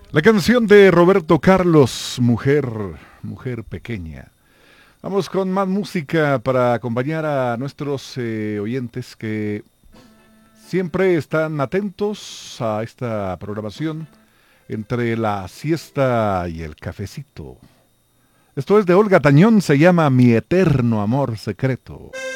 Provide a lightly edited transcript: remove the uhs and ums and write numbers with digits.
La canción de Roberto Carlos, Mujer Pequeña. Vamos con más música para acompañar a nuestros oyentes que siempre están atentos a esta programación entre la siesta y el cafecito. Esto es de Olga Tañón, se llama Mi Eterno Amor Secreto.